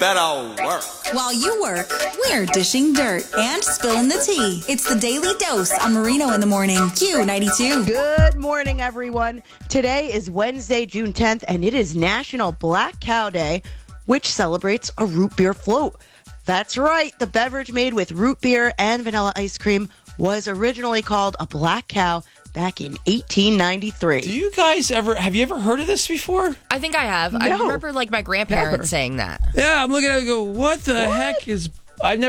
better work. While you work, we're dishing dirt and spilling the tea. It's the Daily Dose on Marino in the Morning, Q92. Good morning, everyone. Today is Wednesday, June 10th, and it is National Black Cow Day, which celebrates a root beer float. That's right. The beverage made with root beer and vanilla ice cream was originally called a Black Cow back in 1893. Do you guys have you ever heard of this before? I think I have. No. I remember my grandparents Never. saying that. Yeah, I'm looking at it and go, what the heck is... I've never